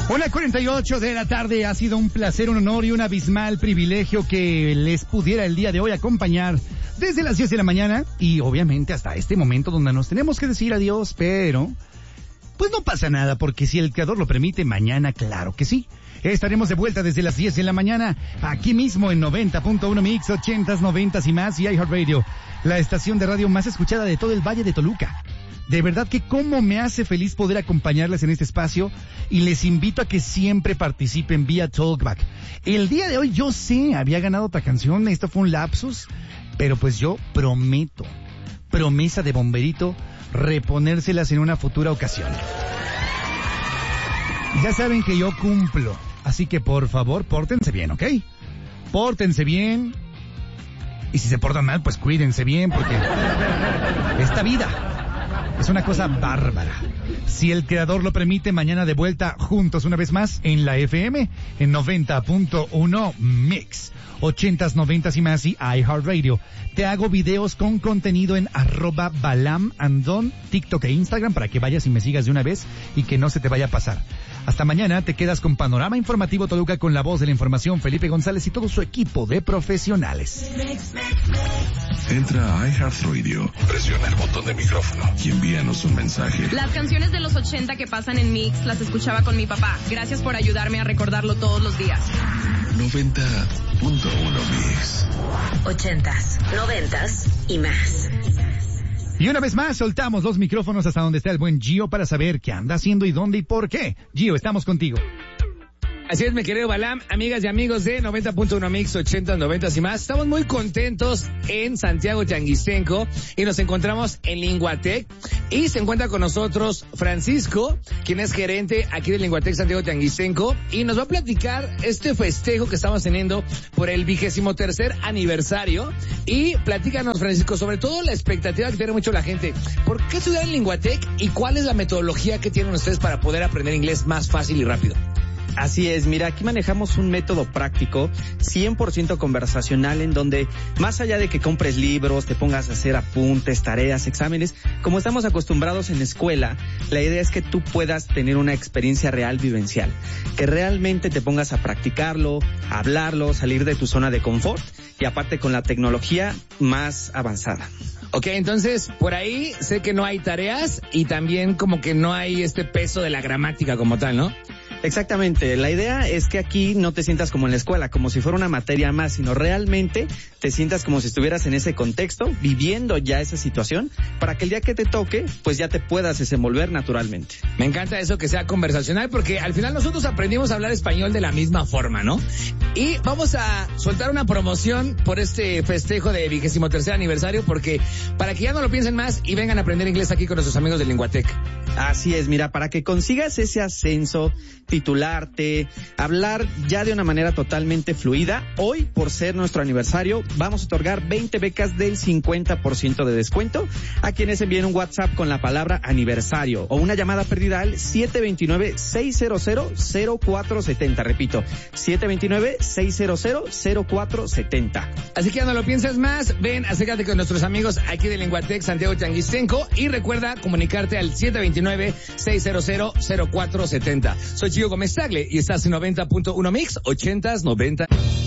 1:48 de la tarde. Ha sido un placer, un honor y un abismal privilegio que les pudiera el día de hoy acompañar desde las 10 de la mañana y obviamente hasta este momento donde nos tenemos que decir adiós, pero pues no pasa nada porque si el creador lo permite, mañana claro que sí. Estaremos de vuelta desde las 10 de la mañana, aquí mismo en 90.1 Mix, 80s, 90s y más, y iHeartRadio, la estación de radio más escuchada de todo el Valle de Toluca. De verdad que cómo me hace feliz poder acompañarles en este espacio y les invito a que siempre participen vía Talkback. El día de hoy yo sé, había ganado otra canción, esto fue un lapsus, pero pues yo prometo, promesa de bomberito, reponérselas en una futura ocasión. Ya saben que yo cumplo, así que por favor, pórtense bien, ¿ok? Pórtense bien. Y si se portan mal, pues cuídense bien, porque esta vida es una cosa bárbara. Si el creador lo permite, mañana de vuelta juntos una vez más en la FM, en 90.1 Mix, 80s, 90s y más y iHeartRadio. Te hago videos con contenido en @balamandon, TikTok e Instagram para que vayas y me sigas de una vez y que no se te vaya a pasar. Hasta mañana, te quedas con Panorama Informativo Toluca con la voz de la información, Felipe González y todo su equipo de profesionales. Entra a iHeartRadio, presiona el botón de micrófono y envíanos un mensaje. Las canciones de los 80 que pasan en Mix las escuchaba con mi papá. Gracias por ayudarme a recordarlo todos los días. 90.1 Mix. 80s, 90s y más. Y una vez más, soltamos los micrófonos hasta donde está el buen Gio para saber qué anda haciendo y dónde y por qué. Gio, estamos contigo. Así es, mi querido Balam, amigas y amigos de 90.1 Mix, 80, 90 y más. Estamos muy contentos en Santiago Tianguistenco y nos encontramos en Linguatec. Y se encuentra con nosotros Francisco, quien es gerente aquí de Linguatec Santiago Tianguistenco, y nos va a platicar este festejo que estamos teniendo por el 23º aniversario. Y platícanos, Francisco, sobre todo la expectativa que tiene mucho la gente. ¿Por qué estudiar en Linguatec y cuál es la metodología que tienen ustedes para poder aprender inglés más fácil y rápido? Así es, mira, aquí manejamos un método práctico, 100% conversacional, en donde más allá de que compres libros, te pongas a hacer apuntes, tareas, exámenes, como estamos acostumbrados en la escuela, la idea es que tú puedas tener una experiencia real vivencial, que realmente te pongas a practicarlo, a hablarlo, salir de tu zona de confort y aparte con la tecnología más avanzada. Ok, entonces, por ahí sé que no hay tareas y también como que no hay este peso de la gramática como tal, ¿no? Exactamente, la idea es que aquí no te sientas como en la escuela, como si fuera una materia más, sino realmente te sientas como si estuvieras en ese contexto, viviendo ya esa situación, para que el día que te toque, pues ya te puedas desenvolver naturalmente. Me encanta eso que sea conversacional, porque al final nosotros aprendimos a hablar español de la misma forma, ¿no? Y vamos a soltar una promoción por este festejo de 23º aniversario, porque para que ya no lo piensen más y vengan a aprender inglés aquí con nuestros amigos de Linguatec. Así es, mira, para que consigas ese ascenso, titularte, hablar ya de una manera totalmente fluida, hoy, por ser nuestro aniversario, vamos a otorgar 20 becas del 50% de descuento a quienes envíen un WhatsApp con la palabra aniversario o una llamada perdida al 729-600-0470. Repito, 729-600-0470. Así que ya no lo pienses más, ven, acércate con nuestros amigos aquí de Linguatec Santiago Tianguistenco y recuerda comunicarte al 729-600-0470. Soy Gio Gómez Tagle y estás en 90.1 Mix, 80s, 90.